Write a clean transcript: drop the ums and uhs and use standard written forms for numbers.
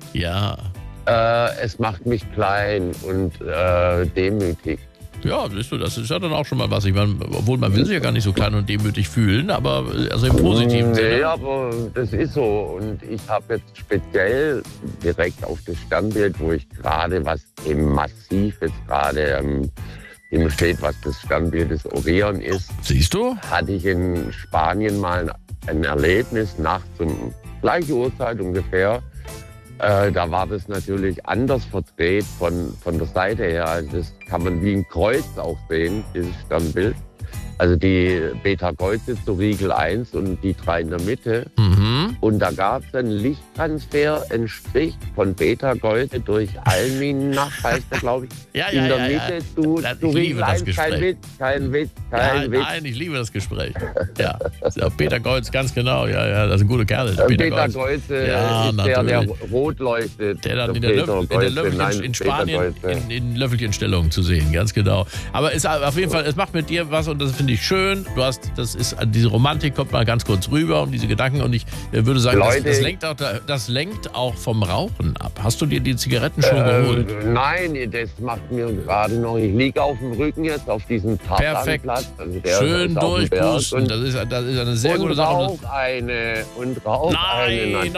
Ja. Es macht mich klein und demütig. Ja, siehst du, das ist ja dann auch schon mal was. Ich meine, obwohl man will sich ja gar nicht so klein und demütig fühlen, aber also im positiven Sinne. Nee, aber das ist so. Und ich habe jetzt speziell direkt auf das Sternbild, wo ich gerade, was eben massiv jetzt gerade im steht, was das Sternbild des Orion ist, Siehst du? hatte ich in Spanien mal ein Erlebnis nachts um gleiche Uhrzeit ungefähr. Da war das natürlich anders verdreht von der Seite her. Also das kann man wie ein Kreuz auch sehen, dieses Sternbild. Also die Beta-Kreuze zu Riegel 1 und die 3 in der Mitte. Mhm. Und da gab es einen Lichttransfer, ein Strich von Beta-Kreuze durch Alminach, heißt der, glaube ich, Ja, in der Mitte zu Ich liebe Riegel das 1. Gespräch. Kein Witz. Nein, ich liebe das Gespräch. Ja, Peter Goltz, ganz genau. Ja, das ist ein guter Kerl. Beta-Kreuze Ja, ist der natürlich. rot leuchtet. Der dann in Peter der Kreuze, Löffelchen nein, in Spanien Beta-Kreuze. in Löffelchenstellung zu sehen, ganz genau. Aber es auf jeden Fall, es macht mit dir was und das finde ich schön. Diese Romantik kommt mal ganz kurz rüber und diese Gedanken und ich würde sagen, das lenkt auch vom Rauchen ab. Hast du dir die Zigaretten schon geholt? Nein, das macht mir gerade noch. Ich liege auf dem Rücken jetzt auf diesem Perfekt. Tatanplatz. Also Schön durchpusten. Das ist eine sehr gute Sache. Rauch eine. Nein,